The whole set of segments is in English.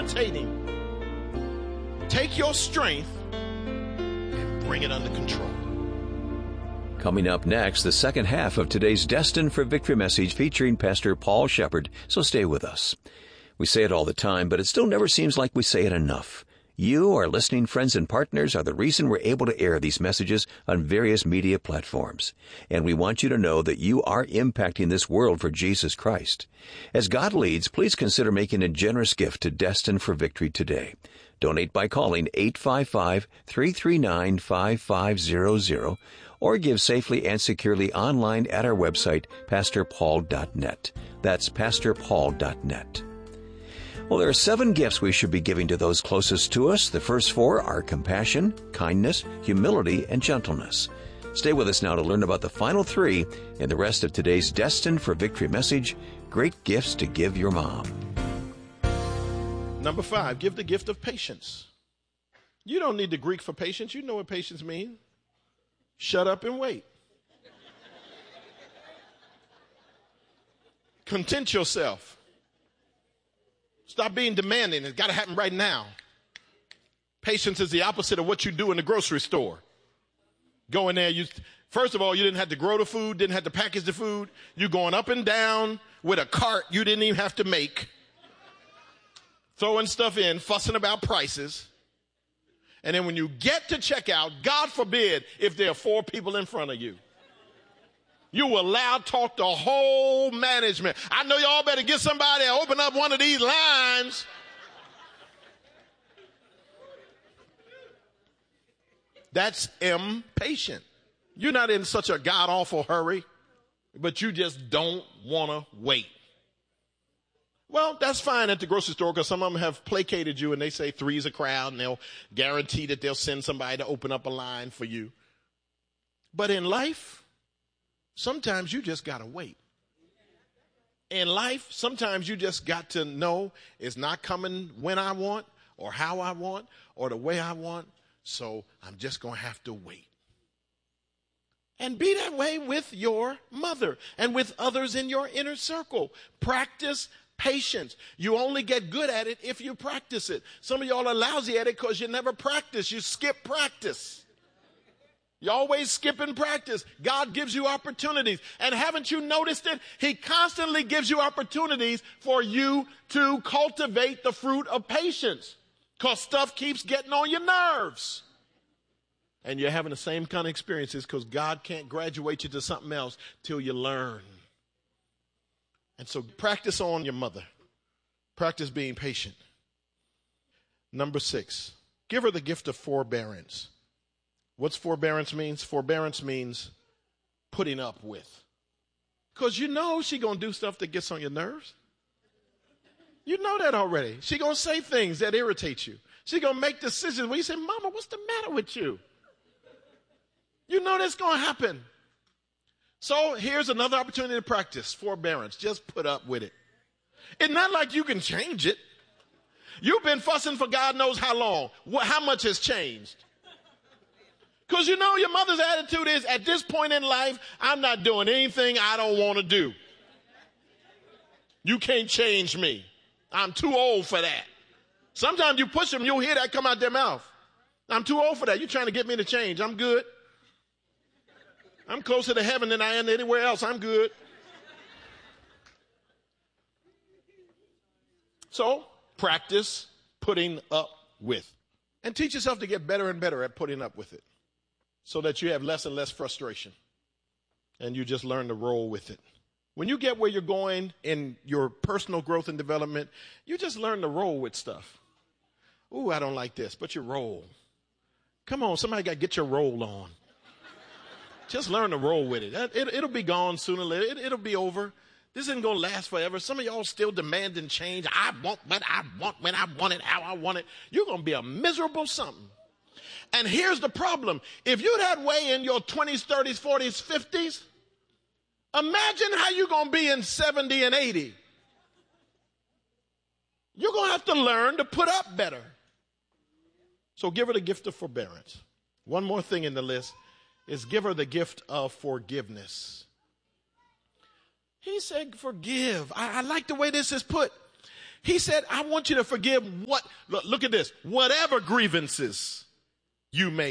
debilitating. Take your strength and bring it under control. Coming up next, the second half of today's Destined for Victory message featuring Pastor Paul Shepherd, so stay with us. We say it all the time, but it still never seems like we say it enough. You, our listening friends and partners, are the reason we're able to air these messages on various media platforms. And we want you to know that you are impacting this world for Jesus Christ. As God leads, please consider making a generous gift to Destined for Victory today. Donate by calling 855-339-5500 or give safely and securely online at our website, pastorpaul.net. That's pastorpaul.net. Well, there are 7 gifts we should be giving to those closest to us. The first 4 are compassion, kindness, humility, and gentleness. Stay with us now to learn about the final 3 and the rest of today's Destined for Victory message, Great Gifts to Give Your Mom. Number 5, give the gift of patience. You don't need the Greek for patience. You know what patience means. Shut up and wait. Content yourself. Stop being demanding. It's got to happen right now. Patience is the opposite of what you do in the grocery store. Go in there. First of all, you didn't have to grow the food, didn't have to package the food. You're going up and down with a cart you didn't even have to make. Throwing stuff in, fussing about prices. And then when you get to checkout, God forbid if there are 4 people in front of you. You will loud talk the whole management. I know y'all better get somebody to open up one of these lines. That's impatient. You're not in such a god-awful hurry, but you just don't want to wait. Well, that's fine at the grocery store because some of them have placated you and they say 3's a crowd and they'll guarantee that they'll send somebody to open up a line for you. But in life, sometimes you just got to wait. In life, sometimes you just got to know it's not coming when I want or how I want or the way I want. So I'm just going to have to wait. And be that way with your mother and with others in your inner circle. Practice patience. You only get good at it if you practice it. Some of y'all are lousy at it because you never practice. You skip practice. You always skipping practice. God gives you opportunities. And haven't you noticed it? He constantly gives you opportunities for you to cultivate the fruit of patience because stuff keeps getting on your nerves. And you're having the same kind of experiences because God can't graduate you to something else till you learn. And so practice on your mother. Practice being patient. Number 6, give her the gift of forbearance. What's forbearance means? Forbearance means putting up with. Because you know she's going to do stuff that gets on your nerves. You know that already. She's going to say things that irritate you. She's going to make decisions where you say, Mama, what's the matter with you? You know that's going to happen. So here's another opportunity to practice forbearance. Just put up with it. It's not like you can change it. You've been fussing for God knows how long. How much has changed? Because you know your mother's attitude is, at this point in life, I'm not doing anything I don't want to do. You can't change me. I'm too old for that. Sometimes you push them, you'll hear that come out their mouth. I'm too old for that. You're trying to get me to change. I'm good. I'm closer to heaven than I am anywhere else. I'm good. So practice putting up with. And teach yourself to get better and better at putting up with it so that you have less and less frustration. And you just learn to roll with it. When you get where you're going in your personal growth and development, you just learn to roll with stuff. Ooh, I don't like this, but you roll. Come on, somebody got to get your roll on. Just learn to roll with it. It'll be gone sooner or later. It'll be over. This isn't going to last forever. Some of y'all still demanding change. I want what I want, when I want it, how I want it. You're going to be a miserable something. And here's the problem. If you're that way in your 20s, 30s, 40s, 50s, imagine how you're going to be in 70 and 80. You're going to have to learn to put up better. So give her the gift of forbearance. One more thing in the list is give her the gift of forgiveness. He said, forgive. I like the way this is put. He said, I want you to forgive look at this, whatever grievances you may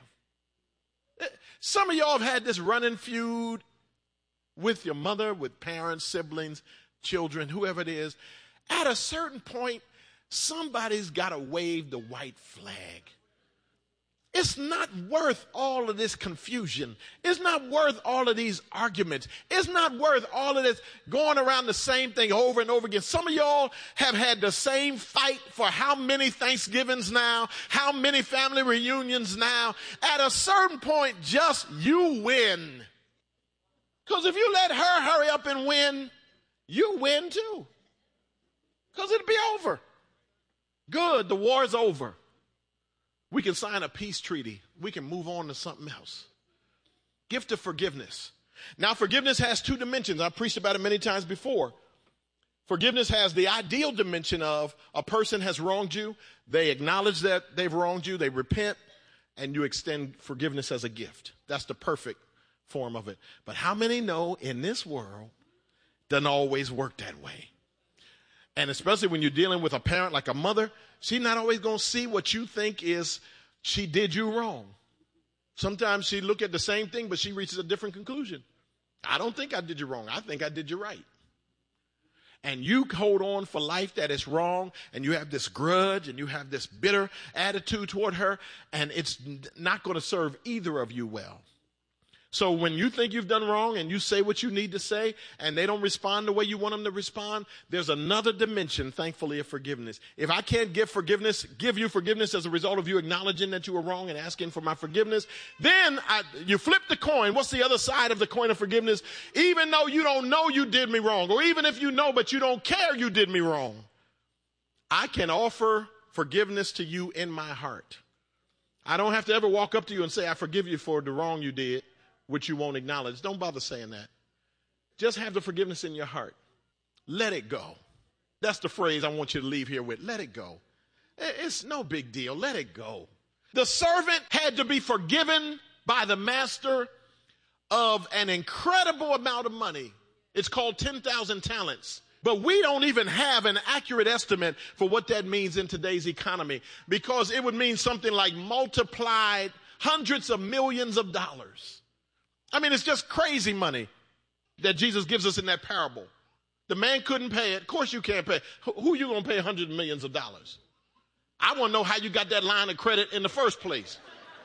have. Some of y'all have had this running feud with your mother, with parents, siblings, children, whoever it is. At a certain point, somebody's got to wave the white flag. It's not worth all of this confusion. It's not worth all of these arguments. It's not worth all of this going around the same thing over and over again. Some of y'all have had the same fight for how many Thanksgivings now, how many family reunions now. At a certain point, just you win. Because if you let her hurry up and win, you win too. Because it'll be over. Good, the war's over. We can sign a peace treaty. We can move on to something else. Gift of forgiveness. Now, forgiveness has two dimensions. I've preached about it many times before. Forgiveness has the ideal dimension of a person has wronged you. They acknowledge that they've wronged you. They repent, and you extend forgiveness as a gift. That's the perfect form of it. But how many know in this world doesn't always work that way? And especially when you're dealing with a parent like a mother, she's not always going to see what you think is she did you wrong. Sometimes she look at the same thing, but she reaches a different conclusion. I don't think I did you wrong. I think I did you right. And you hold on for life that is wrong, and you have this grudge, and you have this bitter attitude toward her, and it's not going to serve either of you well. So when you think you've done wrong and you say what you need to say and they don't respond the way you want them to respond, there's another dimension, thankfully, of forgiveness. If I can't give you forgiveness as a result of you acknowledging that you were wrong and asking for my forgiveness, then you flip the coin. What's the other side of the coin of forgiveness? Even though you don't know you did me wrong, or even if you know but you don't care you did me wrong, I can offer forgiveness to you in my heart. I don't have to ever walk up to you and say, I forgive you for the wrong you did, which you won't acknowledge. Don't bother saying that. Just have the forgiveness in your heart. Let it go. That's the phrase I want you to leave here with. Let it go. It's no big deal. Let it go. The servant had to be forgiven by the master of an incredible amount of money. It's called 10,000 talents. But we don't even have an accurate estimate for what that means in today's economy, because it would mean something like multiplied hundreds of millions of dollars. I mean, it's just crazy money that Jesus gives us in that parable. The man couldn't pay it. Of course you can't pay. Who are you going to pay hundreds of millions of dollars? I want to know how you got that line of credit in the first place.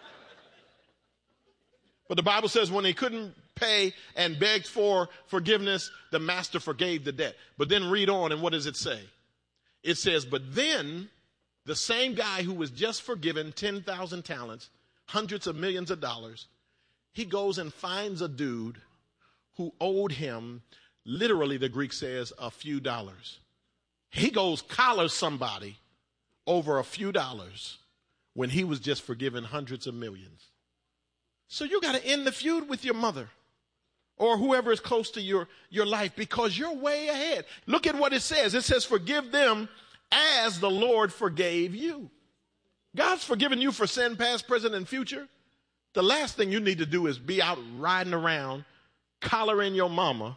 But the Bible says when he couldn't pay and begged for forgiveness, the master forgave the debt. But then read on, and what does it say? It says, but then the same guy who was just forgiven 10,000 talents, hundreds of millions of dollars, he goes and finds a dude who owed him, literally the Greek says, a few dollars. He goes collars somebody over a few dollars when he was just forgiven hundreds of millions. So you got to end the feud with your mother or whoever is close to your life, because you're way ahead. Look at what it says. It says, forgive them as the Lord forgave you. God's forgiven you for sin, past, present, and future. The last thing you need to do is be out riding around, collaring your mama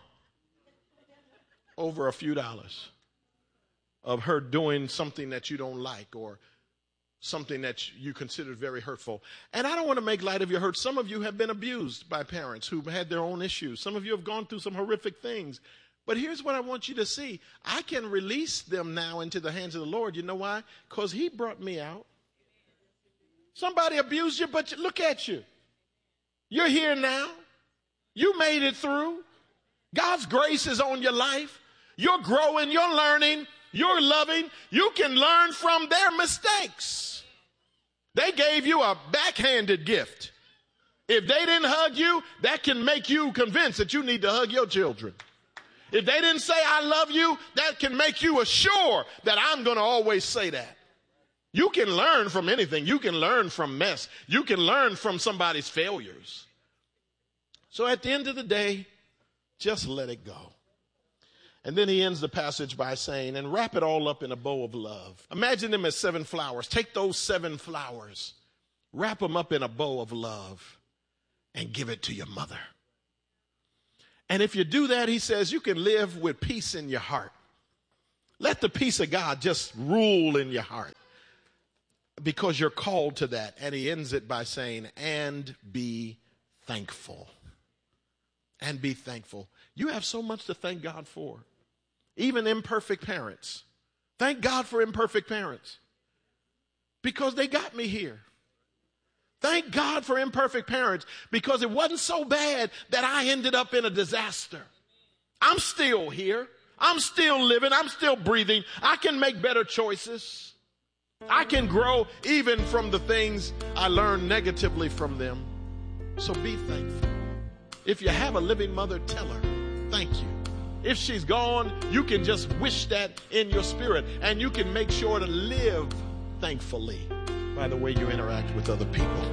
over a few dollars of her doing something that you don't like or something that you consider very hurtful. And I don't want to make light of your hurt. Some of you have been abused by parents who've had their own issues. Some of you have gone through some horrific things. But here's what I want you to see. I can release them now into the hands of the Lord. You know why? Because he brought me out. Somebody abused you, but look at you. You're here now. You made it through. God's grace is on your life. You're growing. You're learning. You're loving. You can learn from their mistakes. They gave you a backhanded gift. If they didn't hug you, that can make you convinced that you need to hug your children. If they didn't say, I love you, that can make you assure that I'm going to always say that. You can learn from anything. You can learn from mess. You can learn from somebody's failures. So at the end of the day, just let it go. And then he ends the passage by saying, and wrap it all up in a bow of love. Imagine them as 7 flowers. Take those 7 flowers, wrap them up in a bow of love, and give it to your mother. And if you do that, he says, you can live with peace in your heart. Let the peace of God just rule in your heart, because you're called to that. And he ends it by saying, and be thankful. And be thankful. You have so much to thank God for. Even imperfect parents. Thank God for imperfect parents, because they got me here. Thank God for imperfect parents, because it wasn't so bad that I ended up in a disaster. I'm still here. I'm still living. I'm still breathing. I can make better choices. I can grow even from the things I learned negatively from them. So be thankful. If you have a living mother, tell her, thank you. If she's gone, you can just wish that in your spirit, and you can make sure to live thankfully by the way you interact with other people.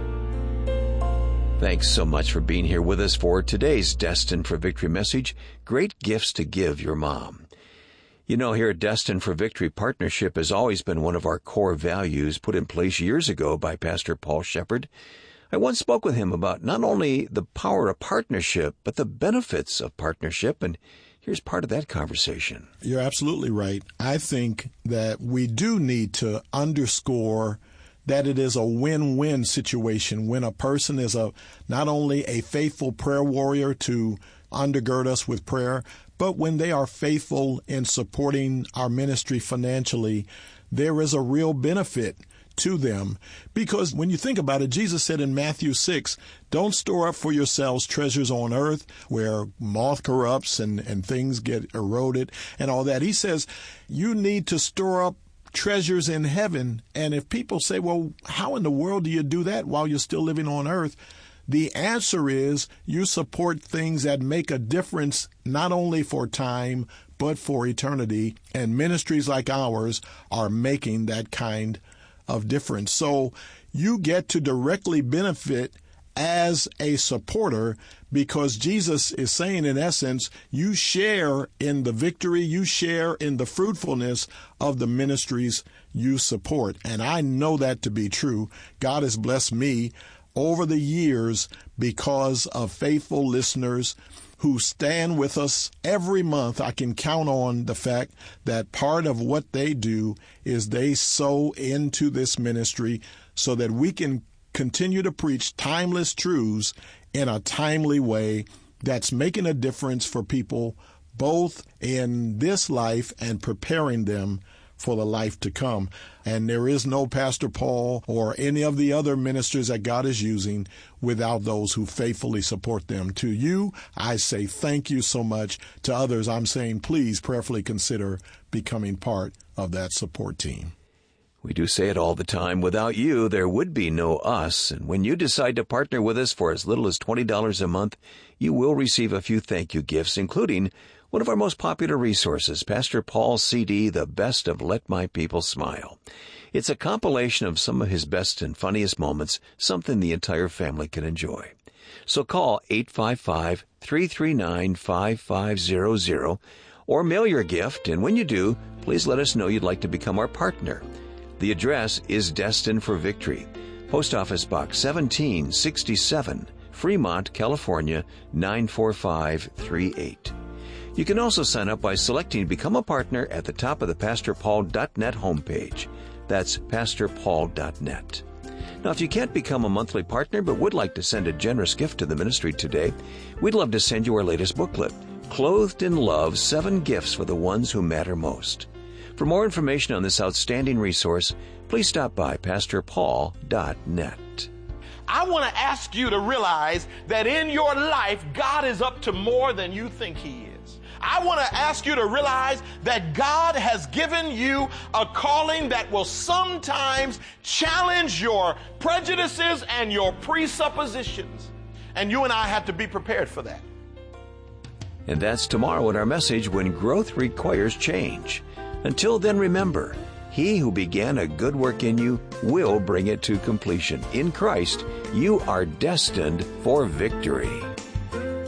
Thanks so much for being here with us for today's Destined for Victory message, Great Gifts to Give Your Mom. You know, here at Destined for Victory, partnership has always been one of our core values put in place years ago by Pastor Paul Shepard. I once spoke with him about not only the power of partnership, but the benefits of partnership, and here's part of that conversation. You're absolutely right. I think that we do need to underscore that it is a win-win situation when a person is not only a faithful prayer warrior to undergird us with prayer, but when they are faithful in supporting our ministry financially, there is a real benefit to them. Because when you think about it, Jesus said in Matthew 6, don't store up for yourselves treasures on earth where moth corrupts and things get eroded and all that. He says you need to store up treasures in heaven. And if people say, well, how in the world do you do that while you're still living on earth? The answer is you support things that make a difference not only for time, but for eternity. And ministries like ours are making that kind of difference. So you get to directly benefit as a supporter, because Jesus is saying, in essence, you share in the victory, you share in the fruitfulness of the ministries you support. And I know that to be true. God has blessed me over the years because of faithful listeners who stand with us every month. I can count on the fact that part of what they do is they sow into this ministry so that we can continue to preach timeless truths in a timely way that's making a difference for people both in this life and preparing them for the life to come. And there is no Pastor Paul or any of the other ministers that God is using without those who faithfully support them. To you, I say thank you so much. To others, I'm saying please prayerfully consider becoming part of that support team. We do say it all the time, without you, there would be no us. And when you decide to partner with us for as little as $20 a month, you will receive a few thank you gifts, including one of our most popular resources, Pastor Paul's CD, The Best of Let My People Smile. It's a compilation of some of his best and funniest moments, something the entire family can enjoy. So call 855-339-5500 or mail your gift, and when you do, please let us know you'd like to become our partner. The address is Destined for Victory, Post Office Box 1767, Fremont, California, 94538. You can also sign up by selecting Become a Partner at the top of the PastorPaul.net homepage. That's PastorPaul.net. Now, if you can't become a monthly partner but would like to send a generous gift to the ministry today, we'd love to send you our latest booklet, Clothed in Love, 7 Gifts for the Ones Who Matter Most. For more information on this outstanding resource, please stop by PastorPaul.net. I want to ask you to realize that in your life, God is up to more than you think He is. I want to ask you to realize that God has given you a calling that will sometimes challenge your prejudices and your presuppositions. And you and I have to be prepared for that. And that's tomorrow in our message, When Growth Requires Change. Until then, remember, He who began a good work in you will bring it to completion. In Christ, you are destined for victory.